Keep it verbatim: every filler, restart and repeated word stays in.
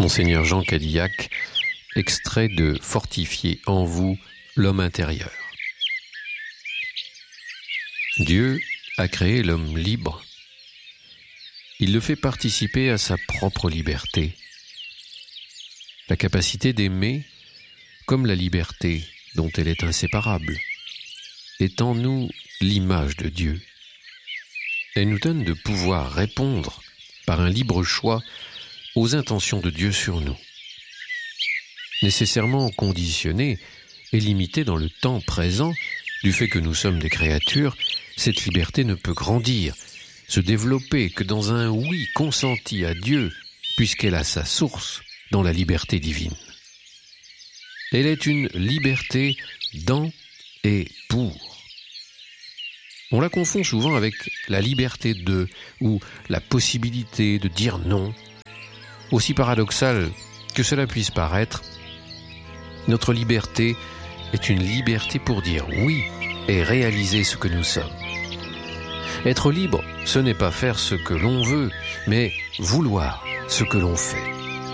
Monseigneur Jean Cadillac, extrait de « Fortifier en vous l'homme intérieur ». Dieu a créé l'homme libre. Il le fait participer à sa propre liberté. La capacité d'aimer, comme la liberté dont elle est inséparable, est en nous l'image de Dieu. Elle nous donne de pouvoir répondre par un libre choix aux intentions de Dieu sur nous. Nécessairement conditionnée et limitée dans le temps présent, du fait que nous sommes des créatures, cette liberté ne peut grandir, se développer que dans un oui consenti à Dieu, puisqu'elle a sa source dans la liberté divine. Elle est une liberté dans et pour. On la confond souvent avec la liberté de ou la possibilité de dire non. Aussi paradoxal que cela puisse paraître, notre liberté est une liberté pour dire oui et réaliser ce que nous sommes. Être libre, ce n'est pas faire ce que l'on veut, mais vouloir ce que l'on fait.